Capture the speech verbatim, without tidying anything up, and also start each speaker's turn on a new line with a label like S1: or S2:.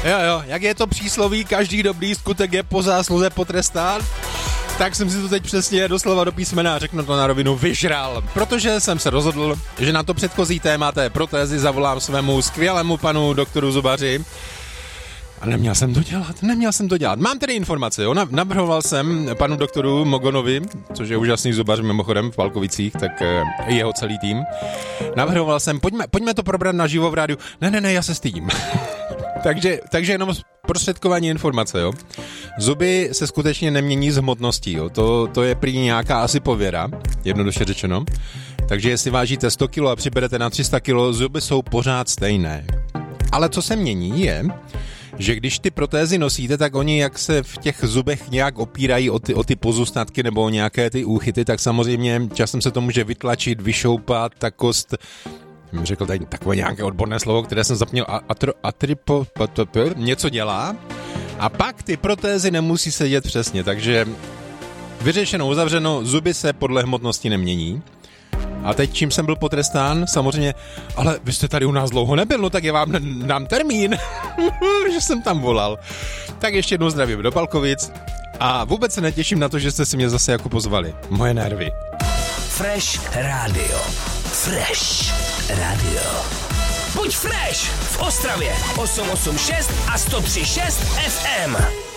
S1: Jo, jo, jak je to přísloví, každý dobrý skutek je po zásluze potrestán, tak jsem si to teď přesně doslova do písmena, řeknu to na rovinu, vyžral. Protože jsem se rozhodl, že na to předchozí téma té protézy zavolám svému skvělému panu doktoru zubaři. A neměl jsem to dělat, neměl jsem to dělat. Mám tedy informace, jo, navrhoval jsem panu doktoru Mogonovi, což je úžasný zubař mimochodem v Valkovicích, tak i jeho celý tým. Navrhoval jsem, pojďme, pojďme to probrat naživo v rádiu. Ne, ne, ne, já se stydím. takže, takže jenom prostředkování informace, jo. Zuby se skutečně nemění s hmotností, jo. To, to je prý nějaká asi pověra, jednoduše řečeno. Takže jestli vážíte sto kilo a přiberete na tři sta kilo, zuby jsou pořád stejné. Ale co se mění je, že když ty protézy nosíte, tak oni jak se v těch zubech nějak opírají o ty, o ty pozůstatky nebo o nějaké ty úchyty, tak samozřejmě časem se to může vytlačit, vyšoupat, ta kost, jsem řekl tady takové nějaké odborné slovo, které jsem zapomněl, atro, atripo, něco dělá a pak ty protézy nemusí sedět přesně, takže vyřešeno, uzavřeno, zuby se podle hmotnosti nemění. A teď čím jsem byl potrestán? Samozřejmě, ale vy jste tady u nás dlouho nebyl, no tak je vám dám termín, že jsem tam volal. Tak ještě jednou zdravím do Valkovic a vůbec se netěším na to, že jste si mě zase jako pozvali. Moje nervy.
S2: Fresh Radio. Fresh Radio. Buď fresh v Ostravě osm osm šest a sto tři šest ef em.